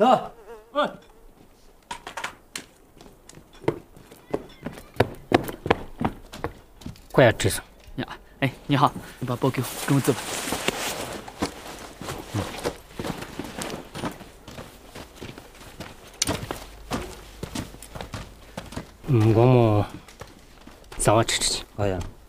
走。 快要直上。 呀，哎，你好，你把包给我，跟我走吧。 我们上网吃吃去。 好呀。